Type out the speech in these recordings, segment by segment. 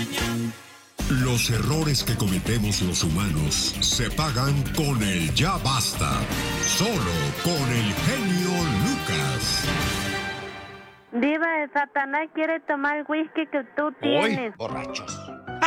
Los errores que cometemos los humanos se pagan con el ya basta. Solo con el genio Lucas. Diva, el Satanás quiere tomar el whisky que tú tienes. Borrachos.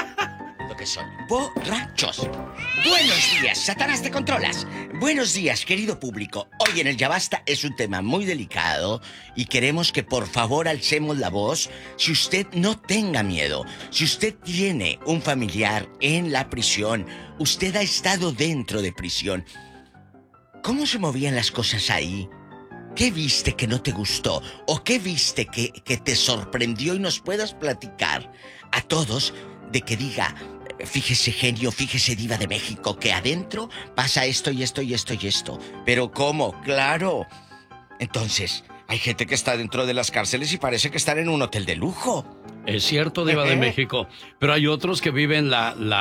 Lo que son, borrachos. Buenos días, Satanás, te controlas. Buenos días, querido público. Hoy en el Ya Basta es un tema muy delicado y queremos que por favor alcemos la voz. Si usted no tenga miedo, si usted tiene un familiar en la prisión, usted ha estado dentro de prisión, ¿cómo se movían las cosas ahí? ¿Qué viste que no te gustó? ¿O qué viste que te sorprendió y nos puedas platicar a todos de que diga, fíjese genio, fíjese diva de México, que adentro pasa esto y esto y esto y esto? ¿Pero cómo? ¡Claro! Entonces, hay gente que está dentro de las cárceles y parece que están en un hotel de lujo. Es cierto, diva de México, pero hay otros que viven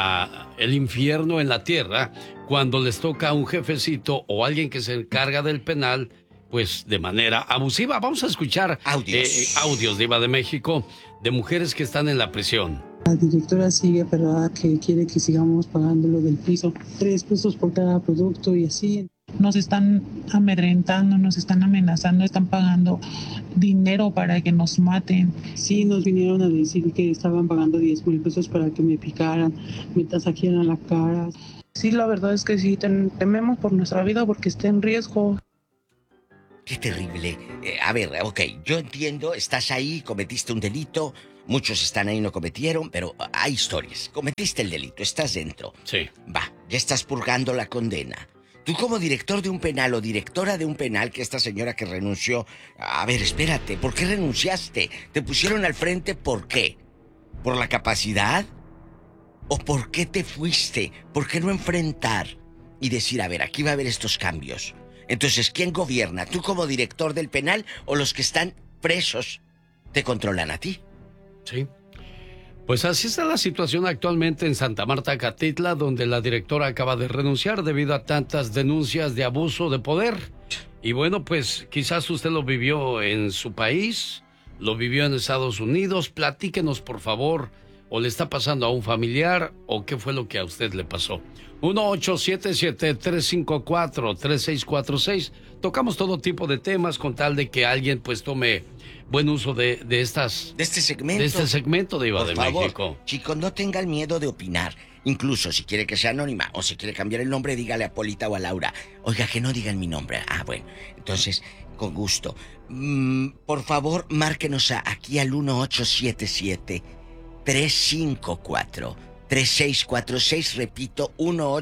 el infierno en la tierra cuando les toca a un jefecito o alguien que se encarga del penal, pues de manera abusiva. Vamos a escuchar audios, diva de México, de mujeres que están en la prisión. La directora sigue aferrada que quiere que sigamos pagando lo del piso, 3 pesos por cada producto y así. Nos están amedrentando, nos están amenazando, están pagando dinero para que nos maten. Sí, nos vinieron a decir que estaban pagando 10,000 pesos para que me picaran, me tasajearan la cara. Sí, la verdad es que sí, tememos por nuestra vida porque está en riesgo. Qué terrible. A ver, ok, yo entiendo, estás ahí, cometiste un delito, muchos están ahí y no cometieron, pero hay historias. Cometiste el delito, estás dentro. Sí. Va, ya estás purgando la condena. Tú como director de un penal o directora de un penal, que esta señora que renunció... A ver, espérate, ¿por qué renunciaste? ¿Te pusieron al frente por qué? ¿Por la capacidad? ¿O por qué te fuiste? ¿Por qué no enfrentar y decir, a ver, aquí va a haber estos cambios? Entonces, ¿quién gobierna? ¿Tú como director del penal o los que están presos te controlan a ti? Sí. Pues así está la situación actualmente en Santa Marta, Catitla, donde la directora acaba de renunciar debido a tantas denuncias de abuso de poder. Y bueno, pues quizás usted lo vivió en su país, lo vivió en Estados Unidos. Platíquenos, por favor, o le está pasando a un familiar o qué fue lo que a usted le pasó. 1-877-354-3646. Tocamos todo tipo de temas con tal de que alguien pues tome buen uso de este segmento. De este segmento, diva de México. Chicos, no tengan miedo de opinar. Incluso si quiere que sea anónima o si quiere cambiar el nombre, dígale a Polita o a Laura. Oiga, que no digan mi nombre. Ah, bueno. Entonces, con gusto. Por favor, márquenos aquí al 1877-354-3646. Repito,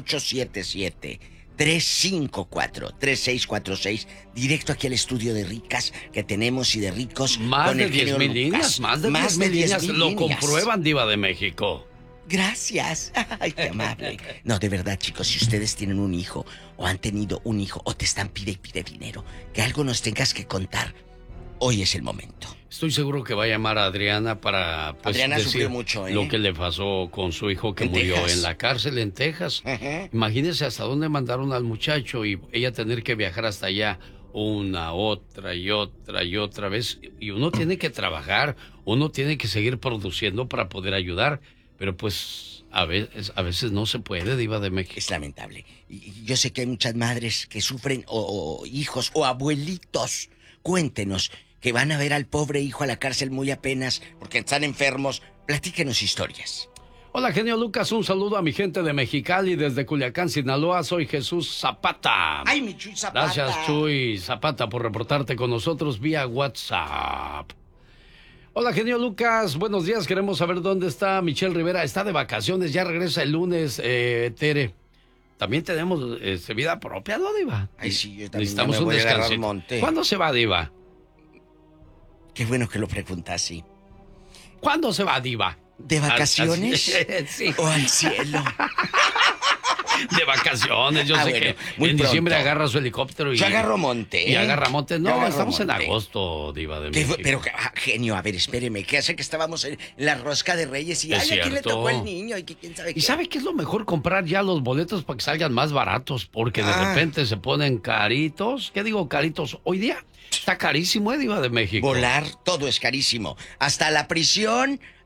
1877-354-3646. Directo aquí al estudio de ricas que tenemos y de ricos. Más de 10,000 líneas. Más de 10,000 líneas. Lo comprueban, diva de México. Gracias. Ay, qué amable. No, de verdad, chicos, si ustedes tienen un hijo o han tenido un hijo o te están pide y pide dinero, que algo nos tengas que contar, hoy es el momento. Estoy seguro que va a llamar a Adriana para Adriana decir sufrió mucho, lo que le pasó con su hijo que murió en la cárcel en Texas. Imagínense hasta dónde mandaron al muchacho y ella tener que viajar hasta allá una, otra y otra vez. Y uno tiene que trabajar, uno tiene que seguir produciendo para poder ayudar. Pero pues a veces no se puede, diva de México. Es lamentable. Y yo sé que hay muchas madres que sufren o hijos o abuelitos. Cuéntenos que van a ver al pobre hijo a la cárcel muy apenas porque están enfermos. Platíquenos historias. Hola, genio Lucas, un saludo a mi gente de Mexicali desde Culiacán, Sinaloa. Soy Jesús Zapata. ¡Ay, mi Chuy Zapata! Gracias, Chuy Zapata, por reportarte con nosotros vía WhatsApp. Hola, genio Lucas, buenos días. Queremos saber dónde está Michelle Rivera. Está de vacaciones, ya regresa el lunes, Tere. También tenemos vida propia, ¿no, diva? Ay, sí, yo también necesitamos un descanso. ¿Cuándo se va, diva? Qué bueno que lo preguntas, sí. ¿Cuándo se va, diva? ¿De vacaciones? Sí. ¿O al cielo? De vacaciones, yo sé bueno, que muy en pronto. diciembre agarra su helicóptero y... Yo agarro monte. Y agarra monte. No, estamos en monte. agosto, diva de México. Pero, genio, a ver, espéreme. ¿Qué hace que estábamos en la rosca de Reyes y ay, aquí le tocó el niño y que quién sabe qué? ¿Y sabe qué es lo mejor? Comprar ya los boletos para que salgan más baratos, porque de repente se ponen caritos. ¿Qué digo caritos? Hoy día está carísimo, diva de México. Volar, todo es carísimo. Hasta la prisión,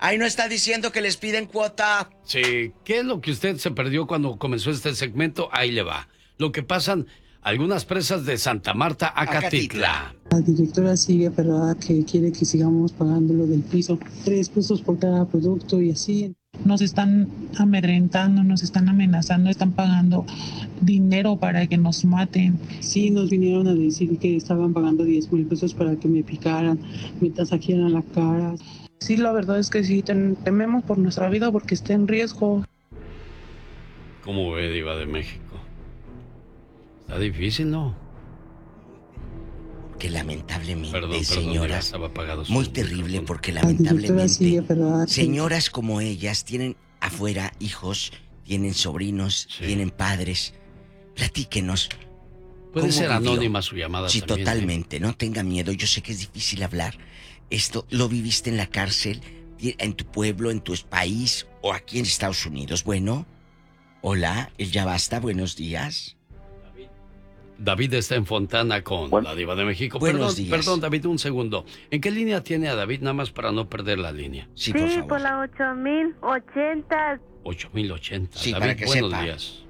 Ahí no está diciendo que les piden cuota. Sí, ¿qué es lo que usted se perdió cuando comenzó este segmento? Ahí le va. Lo que pasan algunas presas de Santa Marta a Acatitla. La directora sigue aferrada que quiere que sigamos pagando lo del piso. 3 pesos por cada producto y así. Nos están amedrentando, nos están amenazando, están pagando dinero para que nos maten. Sí, nos vinieron a decir que estaban pagando 10,000 pesos para que me picaran, me tasajearan la cara. Sí, la verdad es que sí, tememos por nuestra vida porque está en riesgo. ¿Cómo ve, Diva de México? Está difícil, ¿no? Que lamentablemente, Perdón, señoras, estaba apagado muy su terrible micrófono. porque La directora sigue lamentablemente aferrada que- señoras como ellas tienen afuera hijos, tienen sobrinos, Sí. tienen padres. Platíquenos. Puede ¿Cómo ser vivió? anónima su llamada Sí, también. totalmente, no tenga miedo, yo sé que es difícil hablar. Esto lo viviste en la cárcel, en tu pueblo, en tu país o aquí en Estados Unidos. Bueno, hola, el Ya Basta, buenos días. David está en Fontana con Bueno. la Diva de México. Buenos días. Perdón, David, un segundo. ¿En qué línea tiene a David? Nada más para no perder la línea. Sí, Sí, por favor. por la 8080. 8080. Sí, David, para que buenos sepa. días.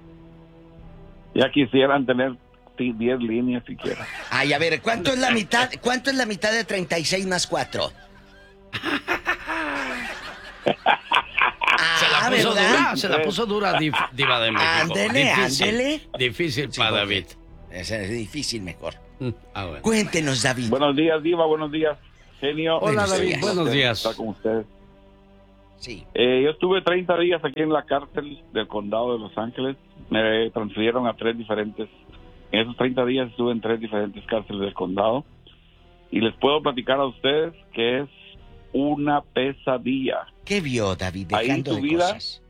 Ya quisieran tener 10 líneas siquiera. Ay, a ver, ¿cuánto es la mitad? ¿Cuánto es la mitad de 36 más 4? Se la puso dura, Diva de México. Ándele, ándele. Difícil Sí, para porque David. Es difícil mejor. Bueno. Cuéntenos, David. Buenos días, Diva, buenos días, genio. Hola, buenos David, días. buenos días. Estar con ustedes. Sí. Yo estuve 30 días aquí en la cárcel del condado de Los Ángeles. Me transfirieron a 3 diferentes. En esos 30 días estuve en 3 diferentes cárceles del condado. Y les puedo platicar a ustedes que es una pesadilla. ¿Qué vio, David? Ahí Dejando tu de vida- cosas.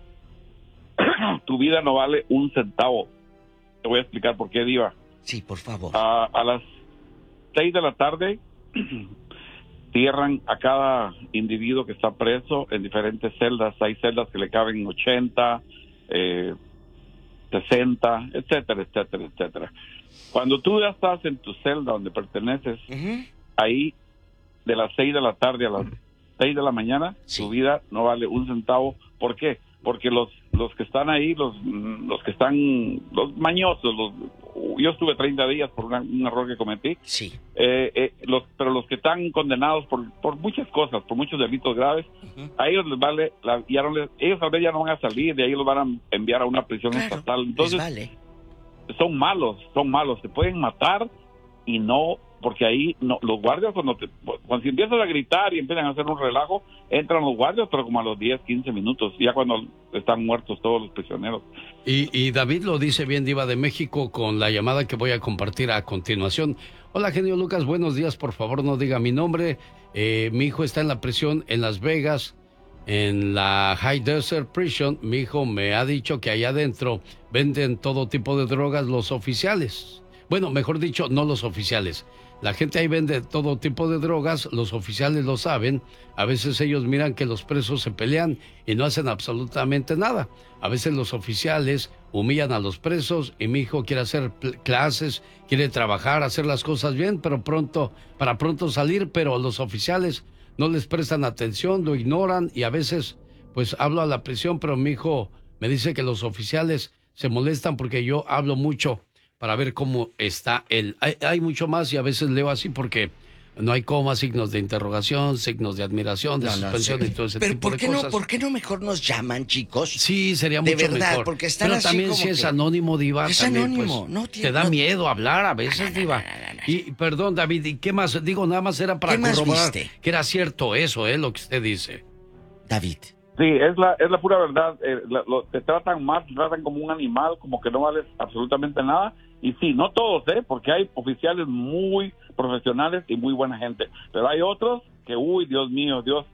Tu vida no vale un centavo. Te voy a explicar por qué, Diva. Sí, por favor. A las 6 de la tarde cierran a cada individuo que está preso en diferentes celdas. Hay celdas que le caben 80, 60, etcétera, etcétera, etcétera. Cuando tú ya estás en tu celda donde perteneces, Ujú. ahí de las 6 de la tarde a las 6 de la mañana, Sí. tu vida no vale un centavo. ¿Por qué? Porque los que están ahí, los que están, los mañosos, yo estuve 30 días por un error que cometí, Sí. pero los que están condenados por muchas cosas, por muchos delitos graves, Ujú. a ellos les vale, ellos tal vez ya no van a salir, de ahí los van a enviar a una prisión Claro, estatal. les Entonces, vale. son malos, te pueden matar y no, porque ahí no, los guardias cuando si empiezas a gritar y empiezan a hacer un relajo, entran los guardias, pero como a los 10, 15 minutos, ya cuando están muertos todos los prisioneros. Y David lo dice bien, Diva de México, con la llamada que voy a compartir a continuación. Hola, genio Lucas, buenos días. Por favor, no diga mi nombre. Mi hijo está en la prisión en Las Vegas, en la High Desert Prison. Mi hijo me ha dicho que allá adentro venden todo tipo de drogas los oficiales. Bueno, mejor dicho, no los oficiales. La gente ahí vende todo tipo de drogas, los oficiales lo saben. A veces ellos miran que los presos se pelean y no hacen absolutamente nada. A veces los oficiales humillan a los presos y mi hijo quiere hacer clases, quiere trabajar, hacer las cosas bien, pero para pronto salir, pero los oficiales no les prestan atención, lo ignoran y a veces pues hablo a la prisión, pero mi hijo me dice que los oficiales se molestan porque yo hablo mucho para ver cómo está él. Hay mucho más y a veces leo así porque no hay comas, signos de interrogación, signos de admiración, de suspensión sé. y todo ese Pero tipo ¿por de qué cosas. no, por qué no mejor nos llaman, chicos? Sí, sería De mucho verdad, mejor. porque están pero así también como si es que- anónimo, Diva, Es también, anónimo, pues, no tiene- te da no- miedo hablar a veces, Diva. no. Y perdón, David, ¿y qué más? Digo, nada más era para ¿Qué más corroborar viste? que era cierto eso, lo que usted dice. David. Sí, es la pura verdad. Te tratan mal, te tratan como un animal, como que no vales absolutamente nada. Y sí, no todos, porque hay oficiales muy profesionales y muy buena gente. Pero hay otros que, uy, Dios mío, Dios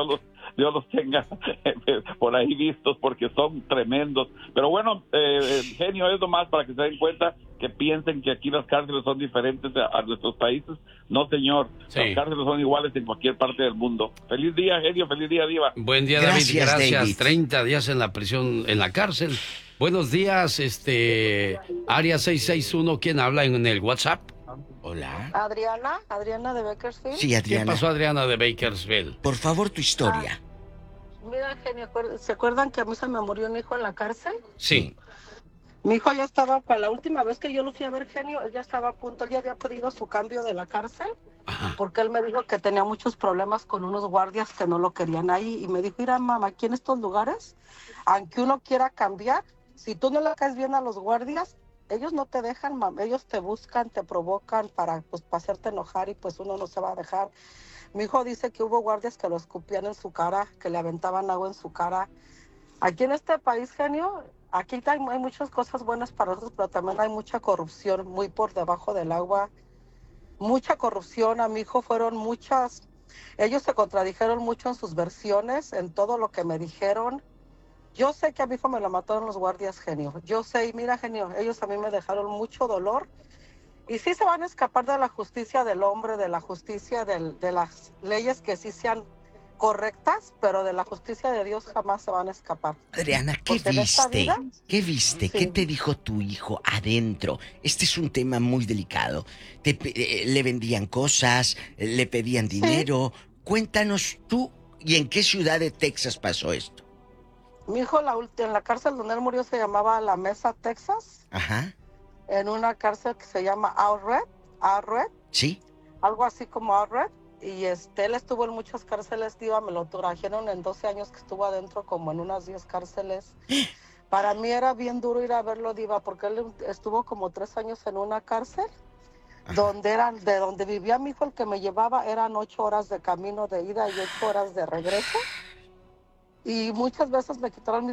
los tenga por ahí vistos porque son tremendos. Pero bueno, genio, es nomás para que se den cuenta que piensen que aquí las cárceles son diferentes a nuestros países. No, señor, Sí. las cárceles son iguales en cualquier parte del mundo. Feliz día, genio, feliz día, Diva. Buen día, Gracias, David. Gracias. David. 30 días en la prisión, en la cárcel. Buenos días, Área 661, ¿quién habla en el WhatsApp? Hola. Adriana de Bakersfield. Sí, ¿Qué Adriana. pasó, Adriana de Bakersfield? Por favor, tu historia. Mira, genio, ¿se acuerdan que a mí se me murió un hijo en la cárcel? Sí. Mi hijo ya estaba, para la última vez que yo lo fui a ver, genio, él ya estaba a punto, él ya había pedido su cambio de la cárcel, Ajá. porque él me dijo que tenía muchos problemas con unos guardias que no lo querían ahí, y me dijo, mira, mamá, aquí en estos lugares, aunque uno quiera cambiar, si tú no le caes bien a los guardias, ellos no te dejan, ellos te buscan, te provocan para hacerte enojar y pues uno no se va a dejar. Mi hijo dice que hubo guardias que lo escupían en su cara, que le aventaban agua en su cara. Aquí en este país, genio, aquí hay muchas cosas buenas para nosotros, pero también hay mucha corrupción, muy por debajo del agua. Mucha corrupción, a mi hijo fueron muchas. Ellos se contradijeron mucho en sus versiones, en todo lo que me dijeron. Yo sé que a mi hijo me lo mataron los guardias, genio. Yo sé, y mira, genio, ellos a mí me dejaron mucho dolor. Y sí se van a escapar de la justicia del hombre, de la justicia de las leyes que sí sean correctas, pero de la justicia de Dios jamás se van a escapar. Adriana, ¿qué Porque en esta viste? vida, ¿Qué viste? sí. ¿Qué te dijo tu hijo adentro? Este es un tema muy delicado. ¿Le vendían cosas? ¿Le pedían dinero? Cuéntanos tú, ¿y en qué ciudad de Texas pasó esto? Mi hijo en la cárcel donde él murió se llamaba La Mesa, Texas, Ajá. en una cárcel que se llama Outred, ¿Sí? algo así como Outred. Y él estuvo en muchas cárceles, diva, me lo trajeron en 12 años que estuvo adentro, como en unas 10 cárceles. Para mí era bien duro ir a verlo, diva, porque él estuvo como 3 años en una cárcel, de donde vivía mi hijo, el que me llevaba, eran 8 horas de camino de ida y 8 horas de regreso. Y muchas veces me quitaron mis